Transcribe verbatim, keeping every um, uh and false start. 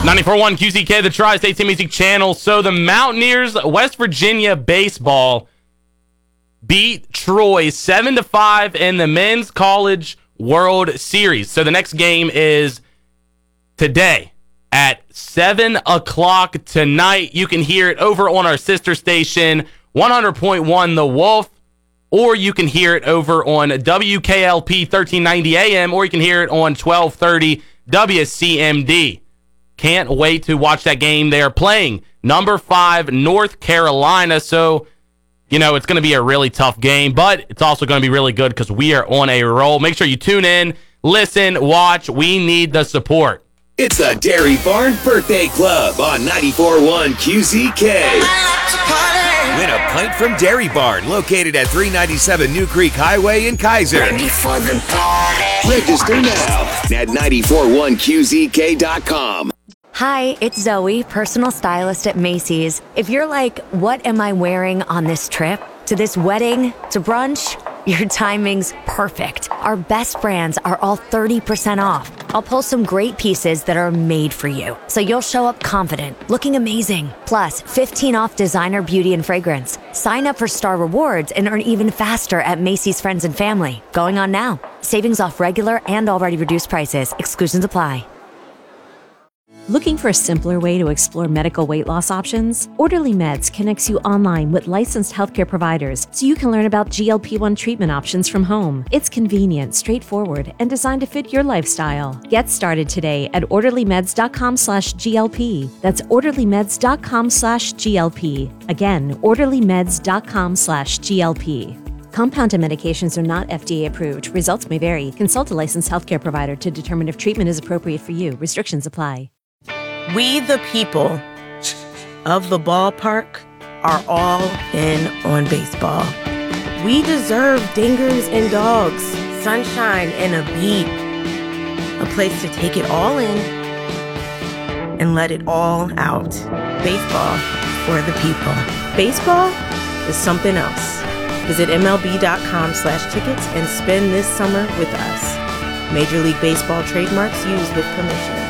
ninety-four point one Q C K, the Tri-State Music Channel. So the Mountaineers, West Virginia baseball, beat Troy seven to five in the Men's College World Series. So the next game is today at seven o'clock tonight. You can hear it over on our sister station, one hundred point one The Wolf, or you can hear it over on W K L P thirteen ninety A M, or you can hear it on twelve thirty W C M D. Can't wait to watch that game. They are playing number five North Carolina, so you know it's going to be a really tough game, but it's also going to be really good because we are on a roll. Make sure you tune in, listen, watch. We need the support. It's the Dairy Barn Birthday Club on ninety-four point one Q C K. Win a pint from Dairy Barn, located at three ninety-seven New Creek Highway in Kaiser. Ready for the party. Register now at ninety-four point one Q Z K dot com. Hi, it's Zoe, personal stylist at Macy's. If you're like, what am I wearing on this trip? To this wedding? To brunch? Your timing's perfect. Our best brands are all thirty percent off. I'll pull some great pieces that are made for you, so you'll show up confident, looking amazing. Plus, fifteen off designer beauty and fragrance. Sign up for Star Rewards and earn even faster at Macy's Friends and Family. Going on now. Savings off regular and already reduced prices. Exclusions apply. Looking for a simpler way to explore medical weight loss options? Orderly Meds connects you online with licensed healthcare providers so you can learn about G L P one treatment options from home. It's convenient, straightforward, and designed to fit your lifestyle. Get started today at orderlymeds.com slash GLP. That's orderlymeds.com slash GLP. Again, orderlymeds.com slash GLP. Compounded medications are not F D A approved. Results may vary. Consult a licensed healthcare provider to determine if treatment is appropriate for you. Restrictions apply. We, the people of the ballpark, are all in on baseball. We deserve dingers and dogs, sunshine and a beat, a place to take it all in and let it all out. Baseball for the people. Baseball is something else. Visit MLB.com slash tickets and spend this summer with us. Major League Baseball trademarks used with permission.